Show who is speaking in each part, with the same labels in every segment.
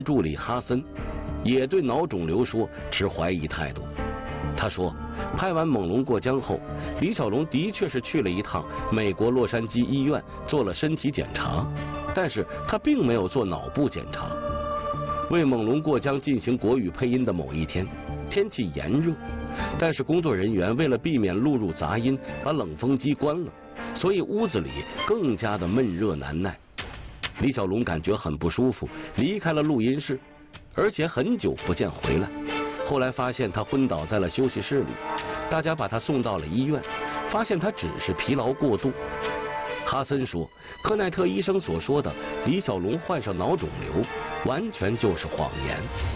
Speaker 1: 助理哈森也对脑肿瘤说持怀疑态度。他说，拍完《猛龙过江》后，李小龙的确是去了一趟美国洛杉矶医院做了身体检查，但是他并没有做脑部检查。为《猛龙过江》进行国语配音的某一天，天气炎热，但是工作人员为了避免录入杂音，把冷风机关了，所以屋子里更加的闷热难耐。李小龙感觉很不舒服，离开了录音室，而且很久不见回来。后来发现他昏倒在了休息室里，大家把他送到了医院，发现他只是疲劳过度。哈森说，科奈特医生所说的李小龙患上脑肿瘤，完全就是谎言。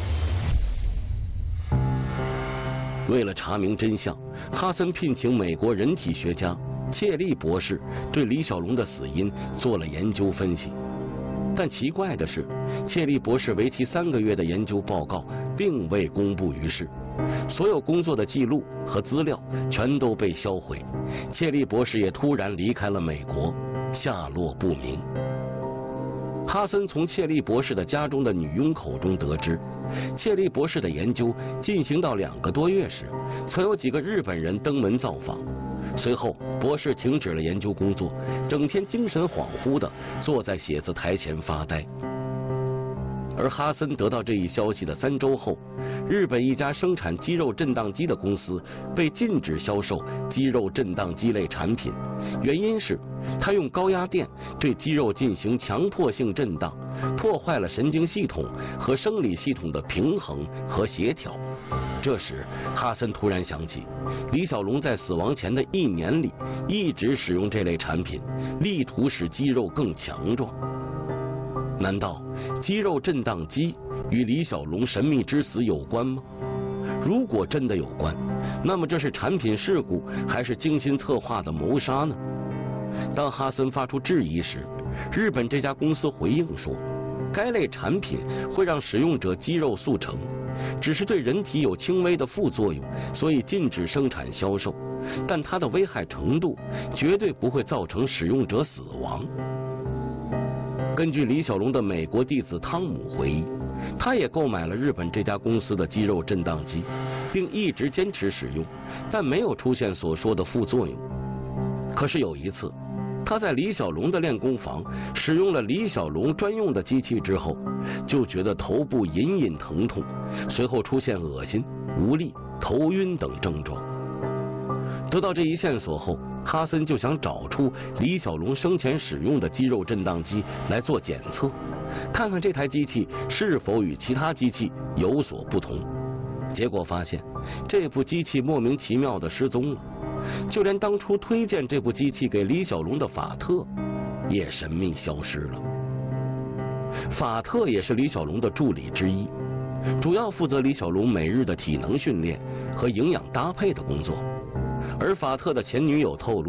Speaker 1: 为了查明真相，哈森聘请美国人体学家切利博士对李小龙的死因做了研究分析。但奇怪的是，切利博士为期3个月的研究报告并未公布于世，所有工作的记录和资料全都被销毁。切利博士也突然离开了美国，下落不明。哈森从切利博士的家中的女佣口中得知，切利博士的研究进行到2个多月时，曾有几个日本人登门造访。随后，博士停止了研究工作，整天精神恍惚地坐在写字台前发呆。而哈森得到这一消息的3周后，日本一家生产肌肉震荡机的公司被禁止销售肌肉震荡机类产品，原因是他用高压电对肌肉进行强迫性震荡，破坏了神经系统和生理系统的平衡和协调。这时，哈森突然想起，李小龙在死亡前的1年里一直使用这类产品，力图使肌肉更强壮。难道肌肉震荡机与李小龙神秘之死有关吗？如果真的有关，那么这是产品事故还是精心策划的谋杀呢？当哈森发出质疑时，日本这家公司回应说，该类产品会让使用者肌肉速成，只是对人体有轻微的副作用，所以禁止生产销售，但它的危害程度绝对不会造成使用者死亡。根据李小龙的美国弟子汤姆回忆，他也购买了日本这家公司的肌肉震荡机，并一直坚持使用，但没有出现所说的副作用。可是有一次，他在李小龙的练功房使用了李小龙专用的机器之后，就觉得头部隐隐疼痛，随后出现恶心、无力、头晕等症状。得到这一线索后，哈森就想找出李小龙生前使用的肌肉震荡机来做检测，看看这台机器是否与其他机器有所不同。结果发现，这部机器莫名其妙地失踪了，就连当初推荐这部机器给李小龙的法特也神秘消失了。法特也是李小龙的助理之一，主要负责李小龙每日的体能训练和营养搭配的工作。而法特的前女友透露，